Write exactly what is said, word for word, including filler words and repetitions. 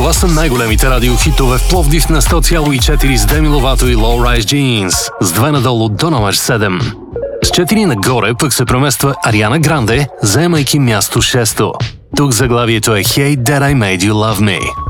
Това са най-големите радиохитове в Пловдив на сто цяло и четири с Demi Lovato и Low Rise Jeans, с две надолу до номер седем. С четири нагоре пък се премества Ариана Гранде, заемайки място шесто. Тук заглавието е Hey That I Made You Love Me.